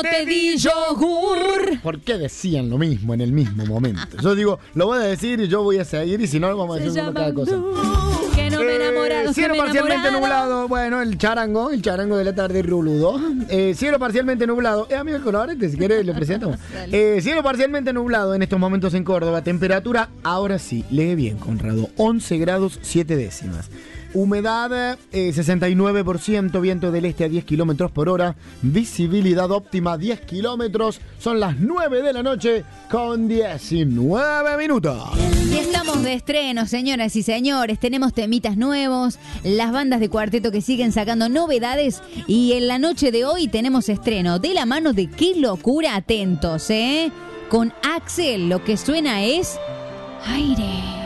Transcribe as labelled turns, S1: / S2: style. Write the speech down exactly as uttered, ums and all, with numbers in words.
S1: te di yogur.
S2: ¿Por qué decían lo mismo en el mismo momento? Yo digo, lo voy a decir y yo voy a seguir y si no, vamos a decir cada cosa.
S1: Que no me he enamorado.
S2: Eh, cielo
S1: que me
S2: parcialmente
S1: enamorado.
S2: nublado. Bueno, el charango, el charango de la tarde ruludo. Eh, cielo parcialmente nublado. Eh, amigo el colorete, si quiere le presento. Eh, cielo parcialmente nublado en estos momentos en Córdoba. Temperatura, ahora sí, lee bien, Conrado. once grados siete décimas. Humedad eh, sesenta y nueve por ciento, viento del este a diez kilómetros por hora, visibilidad óptima diez kilómetros, son las nueve de la noche con diecinueve minutos.
S1: Y estamos de estreno, señoras y señores, tenemos temitas nuevos, las bandas de cuarteto que siguen sacando novedades y en la noche de hoy tenemos estreno de la mano de Qué Locura, atentos, ¿eh? Con Axel, lo que suena es aire.